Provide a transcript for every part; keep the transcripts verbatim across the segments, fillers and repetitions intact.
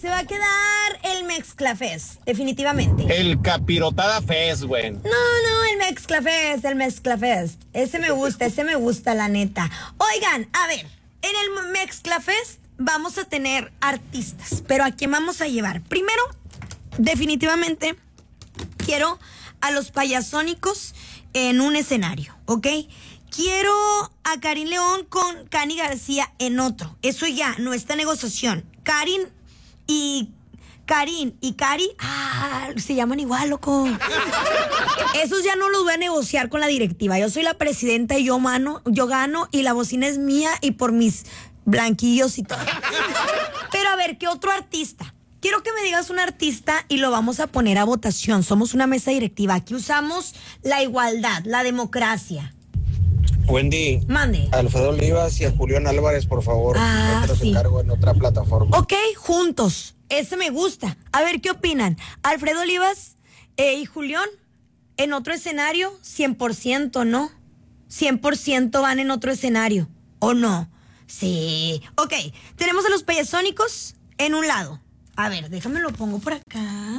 se va a quedar el Mezclafest, definitivamente. El Capirotada Fest, güey. No, no, el Mezclafest, el Mezclafest. Ese me gusta, ese me gusta, la neta. Oigan, a ver, en el Mezclafest vamos a tener artistas, pero ¿a quién vamos a llevar? Primero, definitivamente, quiero a los Payasónicos en un escenario, ¿ok? Quiero a Karin León con Cani García en otro. Eso ya, no está negociación. Karin y... Karin y Cari, ah, se llaman igual, loco. Esos ya no los voy a negociar con la directiva. Yo soy la presidenta y yo, mano, yo gano y la bocina es mía y por mis blanquillos y todo. Pero a ver, ¿qué otro artista? Quiero que me digas un artista y lo vamos a poner a votación. Somos una mesa directiva. Aquí usamos la igualdad, la democracia. Wendy, mande. Alfredo Olivas y a Julián Álvarez, por favor. Ah, yo te los sí. encargo en otra plataforma. Ok, juntos. Ese me gusta. A ver, ¿qué opinan? Alfredo Olivas eh, y Julián en otro escenario, cien por ciento, ¿no? cien por ciento van en otro escenario, ¿o no? Sí. Ok, tenemos a los Payasónicos en un lado. A ver, déjame lo pongo por acá.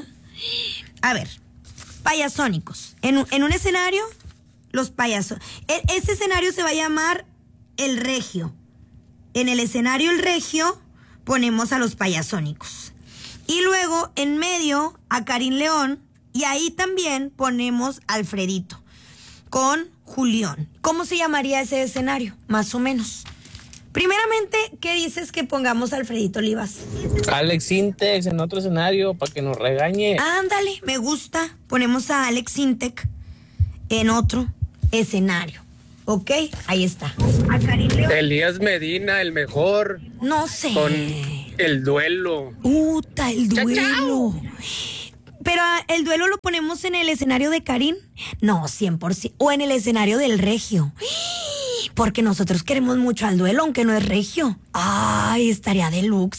A ver, Payasónicos. En un, en un escenario... Los payasos. E- ese escenario se va a llamar El Regio. En el escenario El Regio ponemos a los Payasónicos. Y luego en medio a Karin León. Y ahí también ponemos a Alfredito con Julián. ¿Cómo se llamaría ese escenario? Más o menos. Primeramente, ¿qué dices que pongamos a Alfredito Olivas? Alex Intec en otro escenario para que nos regañe. Ándale, me gusta. Ponemos a Alex Intec en otro escenario, ¿ok? Ahí está. A Karin León. Elías Medina, el mejor. No sé. Con el duelo. Puta, el duelo. Pero el duelo lo ponemos en el escenario de Karin. No, cien por ciento. O en el escenario del Regio. Porque nosotros queremos mucho al duelo, aunque no es regio. Ay, estaría deluxe.